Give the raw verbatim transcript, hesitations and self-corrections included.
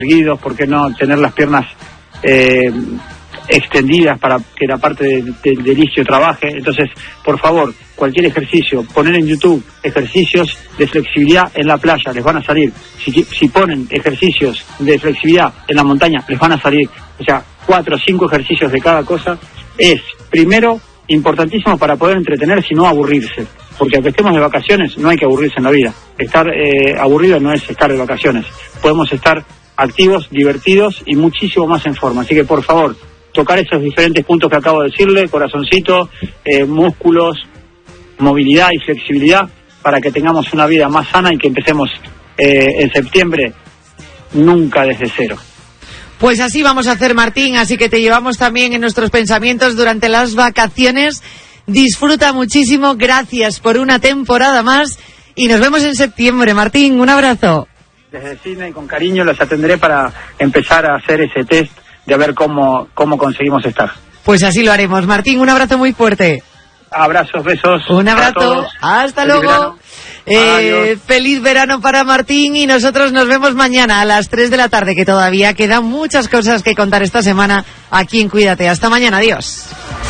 erguidos, ¿por qué no tener las piernas eh, extendidas para que la parte del, del, del isquio trabaje? Entonces, por favor, cualquier ejercicio, poner en YouTube ejercicios de flexibilidad en la playa, les van a salir. Si, si ponen ejercicios de flexibilidad en la montaña, les van a salir. O sea, cuatro o cinco ejercicios de cada cosa es, primero, importantísimo para poder entretenerse y no aburrirse. Porque aunque estemos de vacaciones, no hay que aburrirse en la vida. Estar eh, aburrido no es estar de vacaciones. Podemos estar activos, divertidos y muchísimo más en forma. Así que, por favor, tocar esos diferentes puntos que acabo de decirle, corazoncito, eh, músculos, movilidad y flexibilidad, para que tengamos una vida más sana y que empecemos eh, en septiembre nunca desde cero. Pues así vamos a hacer, Martín, así que te llevamos también en nuestros pensamientos durante las vacaciones. Disfruta muchísimo, gracias por una temporada más y nos vemos en septiembre. Martín, un abrazo. Desde Sydney, con cariño, los atenderé para empezar a hacer ese test de ver cómo, cómo conseguimos estar. Pues así lo haremos. Martín, un abrazo muy fuerte. Abrazos, besos. Un abrazo. Hasta Feliz luego. Verano. Eh, feliz verano para Martín y nosotros nos vemos mañana a las tres de la tarde, que todavía quedan muchas cosas que contar esta semana aquí en Cuídate. Hasta mañana. Adiós.